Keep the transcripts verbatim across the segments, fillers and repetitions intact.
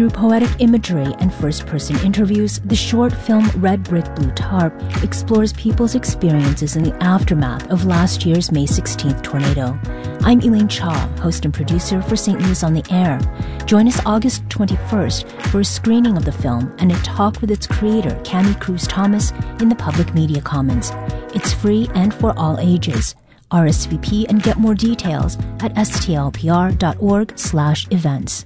Through poetic imagery and first-person interviews, the short film Red Brick Blue Tarp explores people's experiences in the aftermath of last year's May sixteenth tornado. I'm Elaine Cha, host and producer for Saint Louis on the Air. Join us August twenty-first for a screening of the film and a talk with its creator, Cami Cruz Thomas, in the Public Media Commons. It's free and for all ages. R S V P and get more details at s t l p r dot org slash events.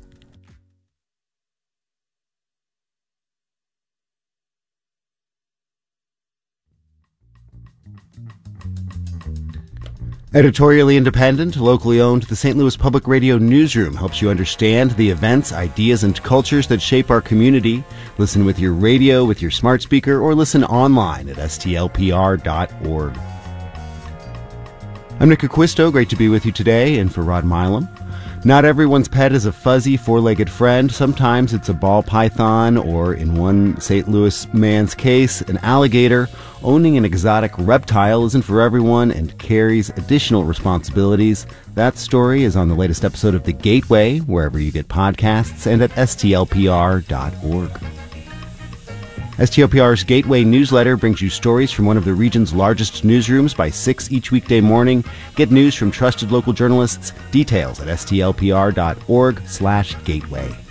Editorially independent, locally owned, the Saint Louis Public Radio Newsroom helps you understand the events, ideas, and cultures that shape our community. Listen with your radio, with your smart speaker, or listen online at s t l p r dot org. I'm Nick Acquisto, great to be with you today, and for Rod Milam. Not everyone's pet is a fuzzy, four-legged friend. Sometimes it's a ball python, or in one Saint Louis man's case, an alligator. Owning an exotic reptile isn't for everyone and carries additional responsibilities. That story is on the latest episode of The Gateway, wherever you get podcasts, and at s t l p r dot org. S T L P R's Gateway newsletter brings you stories from one of the region's largest newsrooms by six each weekday morning. Get news from trusted local journalists. Details at s t l p r dot org slash gateway.